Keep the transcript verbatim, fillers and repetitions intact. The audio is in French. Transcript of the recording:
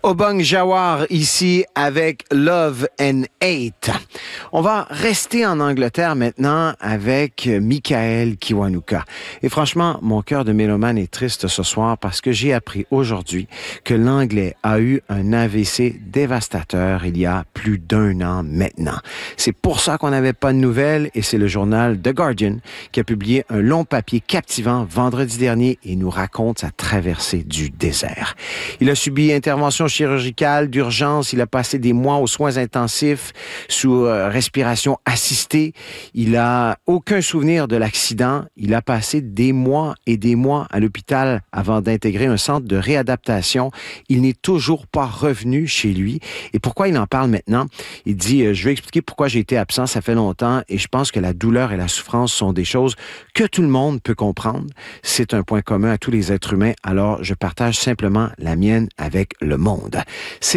Obong Jawar ici avec Love and Hate. On va rester en Angleterre maintenant avec Michael Kiwanuka. Et franchement, mon cœur de mélomane est triste ce soir parce que j'ai appris aujourd'hui que l'Anglais a eu un A V C dévastateur il y a plus d'un an maintenant. C'est pour ça qu'on n'avait pas de nouvelles et c'est le journal The Guardian qui a publié un long papier captivant vendredi dernier et nous raconte sa traversée du désert. Il a subi intervention chirurgicale d'urgence, il a passé des mois aux soins intensifs sous euh, respiration assistée. Il a aucun souvenir de l'accident. Il a passé des mois et des mois à l'hôpital avant d'intégrer un centre de réadaptation. Il n'est toujours pas revenu chez lui. Et pourquoi il en parle maintenant? Il dit, euh, je vais expliquer pourquoi j'ai été absent, ça fait longtemps et je pense que la douleur et la souffrance sont des choses que tout le monde peut comprendre. C'est un point commun à tous les êtres humains, alors je partage simplement la mienne avec le monde. C'est